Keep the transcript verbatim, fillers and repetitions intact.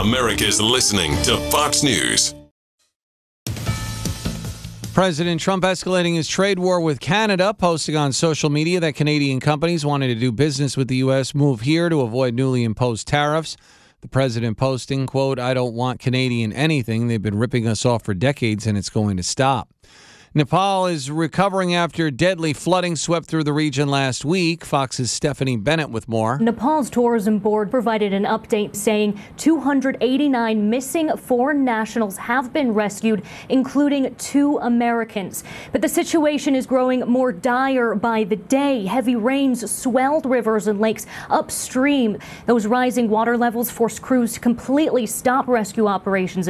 America's listening to Fox News. President Trump escalating his trade war with Canada, posting on social media that Canadian companies wanting to do business with the U S move here to avoid newly imposed tariffs. The president posting, quote, "I don't want Canadian anything. They've been ripping us off for decades and it's going to stop." Nepal is recovering after deadly flooding swept through the region last week. Fox's Stephanie Bennett with more. Nepal's tourism board provided an update saying two hundred eighty-nine missing foreign nationals have been rescued, including two Americans. But the situation is growing more dire by the day. Heavy rains swelled rivers and lakes upstream. Those rising water levels forced crews to completely stop rescue operations